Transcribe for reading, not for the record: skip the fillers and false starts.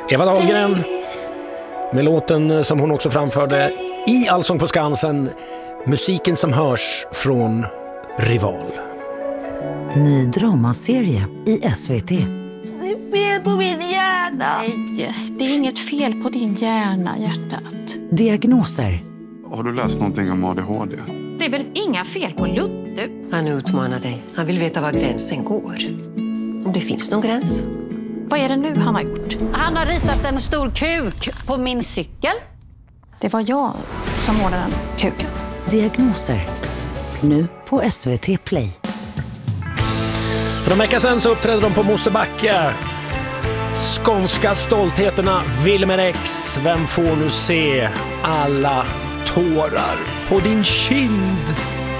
Eva Dahlgren med låten som hon också framförde i Allsång på Skansen, musiken som hörs från Rival. Ny dramaserie i SVT. Det är fel på min hjärna. Nej, det är inget fel på din hjärna, hjärtat. Diagnoser. Har du läst någonting om ADHD? Det är väl inga fel på Ludde? Han utmanar dig. Han vill veta var gränsen går. Om det finns någon gräns. Vad är det nu han har gjort? Han har ritat en stor kuk på min cykel. Det var jag som målade den kuken. Diagnoser. Nu på SVT Play. För en vecka sedan så uppträdde de på Mosebacke. Skånska stoltheterna Wilmer X. Vem får nu se alla tårar på din kind?